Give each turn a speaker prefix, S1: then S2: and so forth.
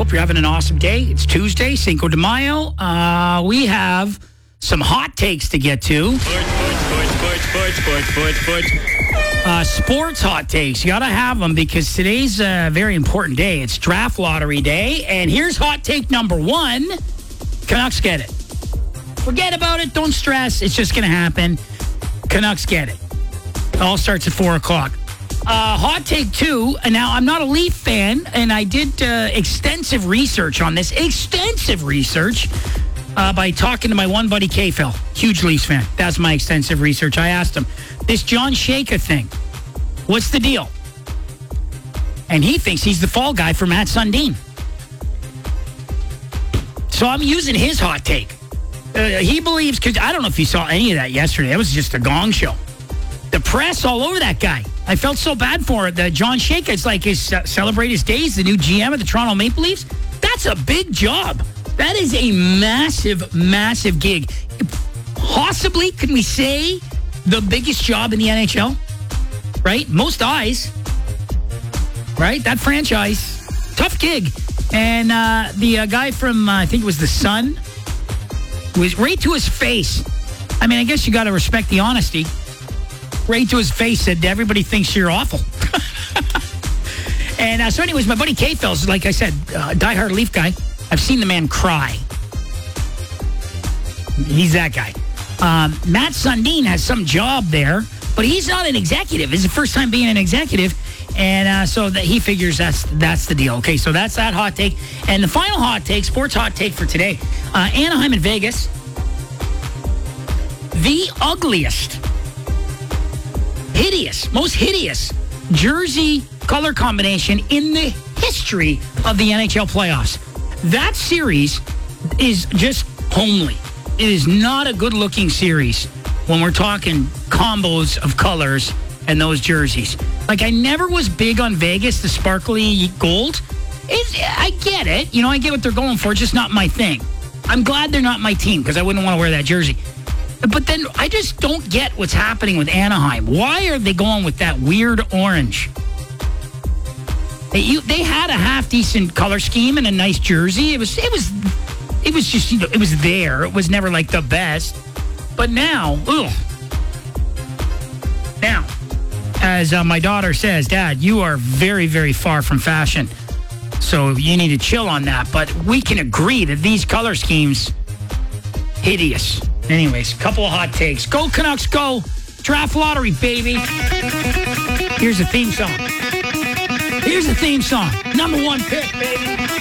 S1: Hope you're having an awesome day. It's Tuesday, Cinco de Mayo. We have some hot takes to get to. Sports hot takes. You got to have them because today's a very important day. It's draft lottery day. And here's hot take number one. Canucks get it. Forget about it. Don't stress. It's just going to happen. Canucks get it. It all starts at 4 o'clock. Hot take two. And now, I'm not a Leaf fan, and I did extensive research on this. Extensive research by talking to my one buddy, K-Phil. Huge Leafs fan. That's my extensive research. I asked him, this John Shaker thing, what's the deal? And he thinks he's the fall guy for Matt Sundin. So I'm using his hot take. He believes, because I don't know if you saw any of that yesterday. It was just a gong show. The press all over that guy. I felt so bad for it. John Shaker, it's like his celebrate his days, the new GM of the Toronto Maple Leafs. That's a big job. That is a massive, massive gig. Possibly, can we say, the biggest job in the NHL? Right? Most eyes. Right? That franchise. Tough gig. And the guy from, I think it was The Sun, was right to his face. I mean, I guess you got to respect the honesty. Right to his face said, everybody thinks you're awful. And so anyways, my buddy K-Phil's, like I said, diehard Leaf guy. I've seen the man cry. He's that guy. Matt Sundin has some job there, but he's not an executive. It's the first time being an executive. And so that he figures that's the deal. Okay, so that's that hot take. And the final hot take, sports hot take for today. Anaheim and Vegas. The ugliest, most hideous jersey color combination in the history of the NHL playoffs. That series is just homely. It is not a good-looking series when we're talking combos of colors and those jerseys. Like, I never was big on Vegas, the sparkly gold. I get it. You know, I get what they're going for. It's just not my thing. I'm glad they're not my team because I wouldn't want to wear that jersey. But then I just don't get what's happening with Anaheim. Why are they going with that weird orange? They had a half-decent color scheme and a nice jersey. It was just, you know, it was there. It was never like the best. But now, Now, as my daughter says, Dad, you are very, very far from fashion. So you need to chill on that. But we can agree that these color schemes, hideous. Anyways, couple of hot takes. Go Canucks, go. Draft lottery, baby. Here's the theme song. Number one pick, baby.